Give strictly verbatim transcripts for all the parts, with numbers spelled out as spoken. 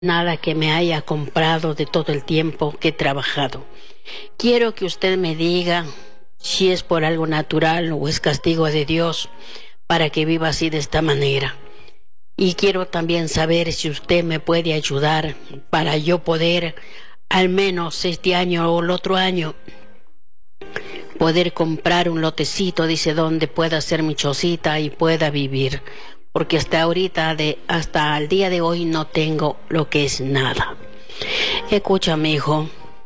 nada que me haya comprado de todo el tiempo que he trabajado. Quiero que usted me diga si es por algo natural o es castigo de Dios para que viva así de esta manera. Y quiero también saber si usted me puede ayudar para yo poder, al menos este año o el otro año, poder comprar un lotecito, dice, donde pueda hacer mi chocita y pueda vivir. Porque hasta ahorita, de, hasta el día de hoy, no tengo lo que es nada. Escucha, mi hijo.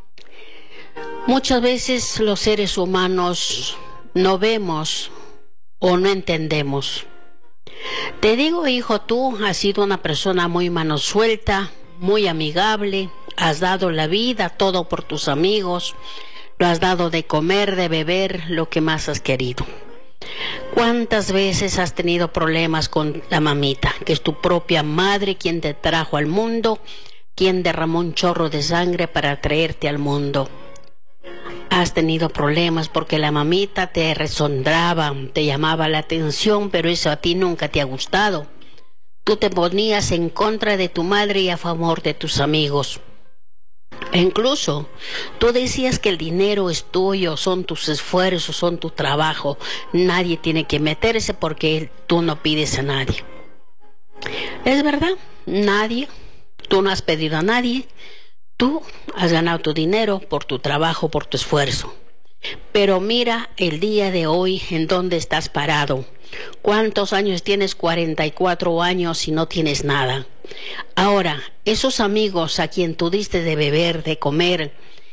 Muchas veces los seres humanos no vemos o no entendemos. Te digo, hijo, tú has sido una persona muy mano suelta, muy amigable, has dado la vida, todo por tus amigos, lo has dado de comer, de beber, lo que más has querido. ¿Cuántas veces has tenido problemas con la mamita, que es tu propia madre, quien te trajo al mundo, quien derramó un chorro de sangre para traerte al mundo? Has tenido problemas porque la mamita te rezondraba, te llamaba la atención, pero eso a ti nunca te ha gustado. Tú te ponías en contra de tu madre y a favor de tus amigos. E incluso tú decías que el dinero es tuyo, son tus esfuerzos, son tu trabajo. Nadie tiene que meterse porque tú no pides a nadie. ¿Es verdad? Nadie. Tú no has pedido a nadie. Tú has ganado tu dinero por tu trabajo, por tu esfuerzo. Pero mira el día de hoy en dónde estás parado. ¿Cuántos años tienes? cuarenta y cuatro años y no tienes nada. Ahora, esos amigos a quien tú diste de beber, de comer,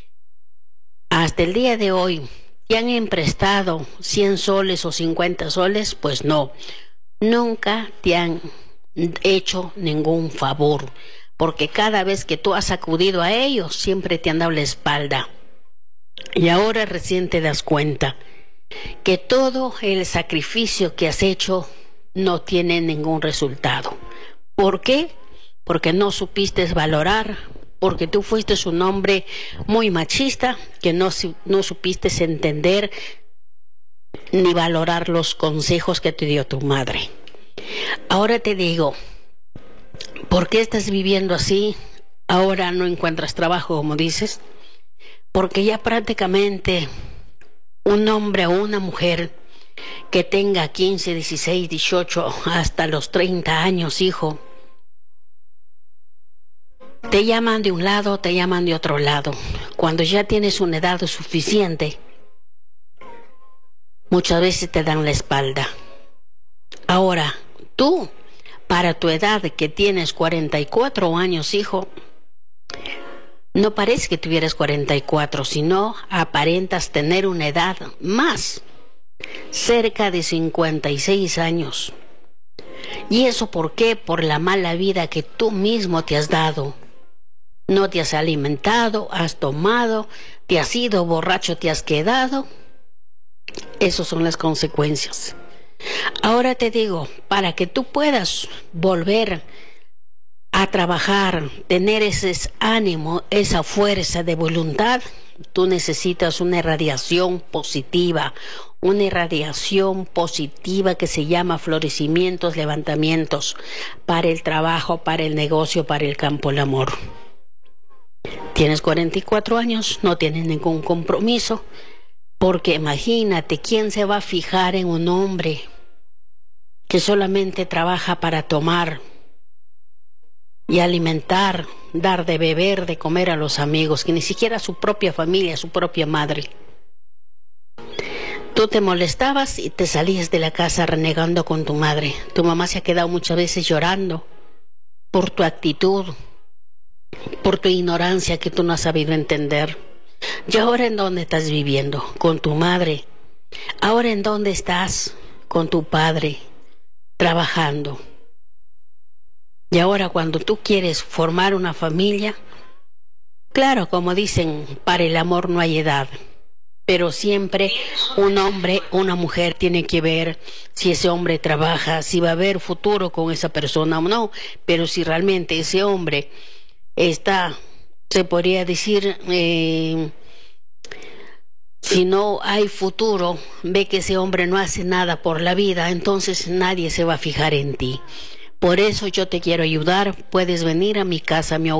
hasta el día de hoy, ¿te han emprestado cien soles o cincuenta soles? Pues no, nunca te han hecho ningún favor, porque cada vez que tú has acudido a ellos, siempre te han dado la espalda. Y ahora recién te das cuenta que todo el sacrificio que has hecho no tiene ningún resultado. ¿Por qué? Porque no supiste valorar, porque tú fuiste un hombre muy machista, que no, no supiste entender ni valorar los consejos que te dio tu madre. Ahora te digo, ¿por qué estás viviendo así? Ahora no encuentras trabajo, como dices, porque ya prácticamente un hombre o una mujer que tenga quince, dieciséis, dieciocho, hasta los treinta años, hijo, te llaman de un lado, te llaman de otro lado. Cuando ya tienes una edad suficiente, muchas veces te dan la espalda. Ahora, tú, para tu edad que tienes cuarenta y cuatro años, hijo, no parece que tuvieras cuarenta y cuatro, sino aparentas tener una edad más, cerca de cincuenta y seis años. ¿Y eso por qué? Por la mala vida que tú mismo te has dado. No te has alimentado, has tomado, te has ido borracho, te has quedado. Esas son las consecuencias. Ahora te digo, para que tú puedas volver a trabajar, tener ese ánimo, esa fuerza de voluntad, tú necesitas una irradiación positiva, una irradiación positiva que se llama florecimientos, levantamientos, para el trabajo, para el negocio, para el campo, el amor. Tienes cuarenta y cuatro años, no tienes ningún compromiso, porque imagínate, ¿quién se va a fijar en un hombre que solamente trabaja para tomar y alimentar, dar de beber, de comer a los amigos, que ni siquiera a su propia familia, a su propia madre? Tú te molestabas y te salías de la casa renegando con tu madre. Tu mamá se ha quedado muchas veces llorando por tu actitud, por tu ignorancia que tú no has sabido entender. ¿Y ahora en dónde estás viviendo? Con tu madre. ¿Ahora en dónde estás? Con tu padre, trabajando. Y ahora cuando tú quieres formar una familia, claro, como dicen, para el amor no hay edad, pero siempre un hombre, una mujer tiene que ver si ese hombre trabaja, si va a haber futuro con esa persona o no. Pero si realmente ese hombre está, se podría decir, eh, si no hay futuro, ve que ese hombre no hace nada por la vida, entonces nadie se va a fijar en ti. Por eso yo te quiero ayudar. Puedes venir a mi casa, a mi hogar.